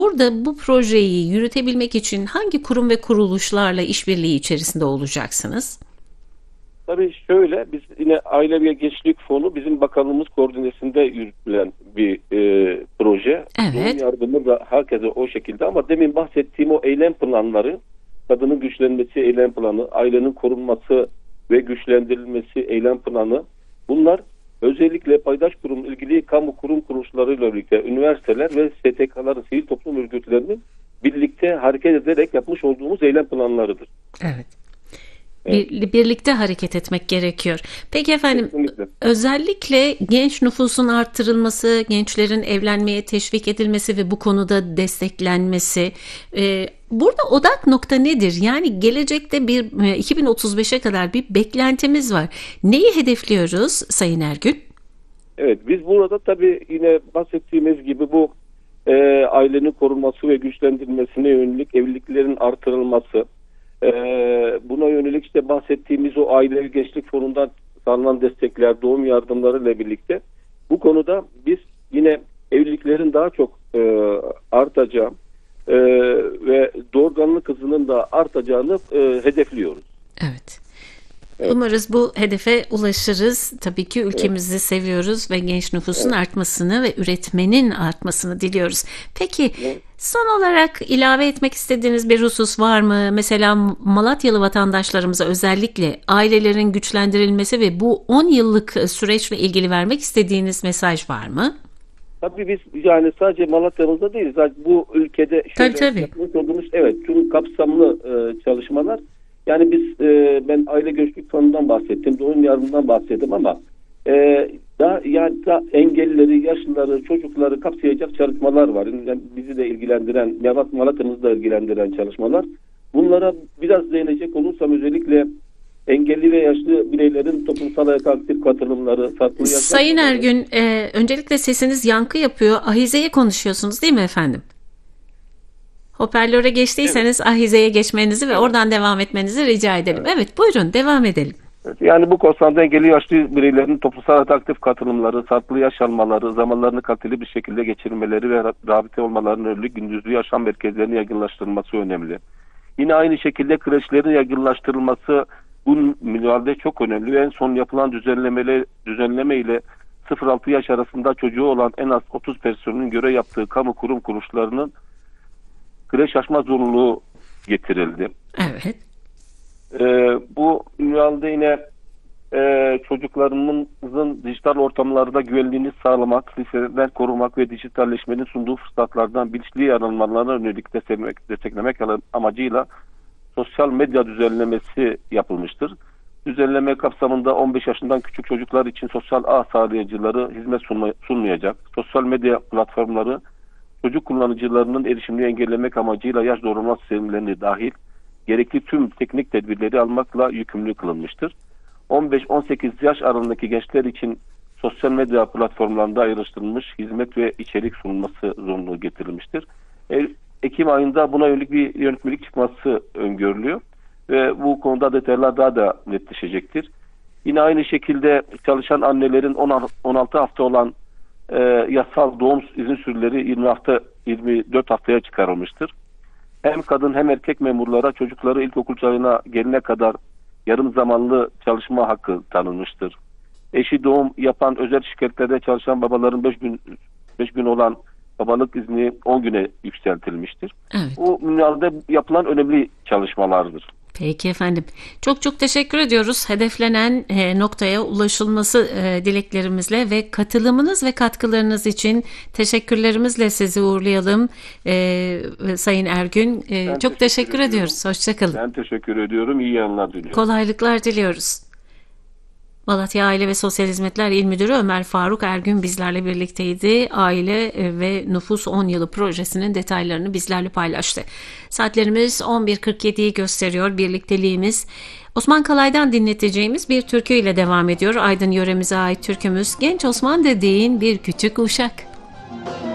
Burada bu projeyi yürütebilmek için hangi kurum ve kuruluşlarla işbirliği içerisinde olacaksınız? Tabii şöyle, biz yine Aile ve Gençlik Fonu bizim bakanlığımız koordinesinde yürütülen bir proje. Doğum Evet, yardımı da herkese o şekilde, ama demin bahsettiğim o eylem planları, kadının güçlenmesi eylem planı, ailenin korunması ve güçlendirilmesi eylem planı, bunlar özellikle paydaş kurum, ilgili kamu kurum kuruluşlarıyla birlikte üniversiteler ve STK'ların, sivil toplum örgütlerinin birlikte hareket ederek yapmış olduğumuz eylem planlarıdır. evet. Evet, Birlikte hareket etmek gerekiyor. Peki efendim, kesinlikle. özellikle genç nüfusun arttırılması, gençlerin evlenmeye teşvik edilmesi ve bu konuda desteklenmesi, burada odak nokta nedir? Yani gelecekte 2035'e kadar bir beklentimiz var. Neyi hedefliyoruz Sayın Ergün? Evet, biz burada tabii yine bahsettiğimiz gibi bu ailenin korunması ve güçlendirilmesine yönelik evliliklerin artırılması, buna yönelik işte bahsettiğimiz o Aile ve Gençlik Fonu'ndan sağlanan destekler, doğum yardımları ile birlikte bu konuda biz yine evliliklerin daha çok artacağı ve doğurganlık hızının da artacağını hedefliyoruz. Evet. Evet. Umarız bu hedefe ulaşırız. Tabii ki Evet. ülkemizi seviyoruz ve genç nüfusun Evet. artmasını ve üretmenin artmasını diliyoruz. Peki Evet. son olarak ilave etmek istediğiniz bir husus var mı? Mesela Malatyalı vatandaşlarımıza özellikle ailelerin güçlendirilmesi ve bu 10 yıllık süreçle ilgili vermek istediğiniz mesaj var mı? Tabii biz yani sadece Malatya'mızda değil, zaten bu ülkede Tabii şöyle tabii. yapmış olduğumuz, evet, tüm kapsamlı çalışmalar. Yani biz ben Aile Gençlik Fonu'ndan bahsettim, doğum yardımından bahsettim, ama da engellileri, yaşlıları, çocukları kapsayacak çalışmalar var. Yani bizi de ilgilendiren, Malatya'mızı da ilgilendiren çalışmalar. Bunlara biraz değinecek olursam, özellikle engelli ve yaşlı bireylerin toplumsal hayata aktif katılımları, farklı Sayın yaşlar. Ergün, öncelikle sesiniz yankı yapıyor. Ahizeye konuşuyorsunuz değil mi efendim? Hoparlöre Evet. geçtiyseniz ahizeye geçmenizi ve oradan devam etmenizi rica edelim. Evet, buyurun devam edelim. Yani bu kapsamda engelli yaşlı bireylerin toplumsal hayata aktif katılımları, farklı yaş almaları, zamanlarını kaliteli bir şekilde geçirmeleri ve rehabilite olmalarının önünde gündüzlü yaşam merkezlerinin yaygınlaştırılması önemli. Yine aynı şekilde kreşlerin yaygınlaştırılması bu minvalde çok önemli ve en son yapılan düzenleme ile 0-6 yaş arasında çocuğu olan en az 30 personelin görev yaptığı kamu kurum kuruluşlarının kreş açma zorunluluğu getirildi. Evet. Bu minvalde yine çocuklarımızın dijital ortamlarda güvenliğini sağlamak, liseler korumak ve dijitalleşmenin sunduğu fırsatlardan bilinçli yararlanmalarına yönelik desteklemek amacıyla sosyal medya düzenlemesi yapılmıştır. Düzenleme kapsamında 15 yaşından küçük çocuklar için sosyal ağ sağlayıcıları hizmet sunmayacak. Sosyal medya platformları çocuk kullanıcılarının erişimini engellemek amacıyla yaş doğrulma sistemlerini dahil gerekli tüm teknik tedbirleri almakla yükümlü kılınmıştır. 15-18 yaş aralığındaki gençler için sosyal medya platformlarında ayrıştırılmış hizmet ve içerik sunulması zorunluluğu getirilmiştir. Ekim ayında buna yönelik bir yönetmelik çıkması öngörülüyor ve bu konuda detaylar daha da netleşecektir. Yine aynı şekilde çalışan annelerin 16 hafta olan yasal doğum izin süreleri 24 haftaya çıkarılmıştır. Hem kadın hem erkek memurlara çocukları ilkokul çağına gelene kadar yarım zamanlı çalışma hakkı tanınmıştır. Eşi doğum yapan özel şirketlerde çalışan babaların 5 gün olan babalık izni 10 güne yükseltilmiştir. Evet. Bu minvalde yapılan önemli çalışmalardır. Peki efendim. Çok çok teşekkür ediyoruz. Hedeflenen noktaya ulaşılması dileklerimizle ve katılımınız ve katkılarınız için teşekkürlerimizle sizi uğurlayalım. Sayın Ergün. Çok teşekkür ediyorum. ediyoruz. Hoşçakalın. Ben teşekkür ediyorum. İyi yayınlar diliyorum. Kolaylıklar diliyoruz. Malatya Aile ve Sosyal Hizmetler İl Müdürü Ömer Faruk Ergün bizlerle birlikteydi. Aile ve Nüfus 10 Yılı projesinin detaylarını bizlerle paylaştı. Saatlerimiz 11.47'yi gösteriyor. Birlikteliğimiz Osman Kalay'dan dinleteceğimiz bir türkü ile devam ediyor. Aydın yöremize ait türkümüz Genç Osman dediğin bir küçük uşak.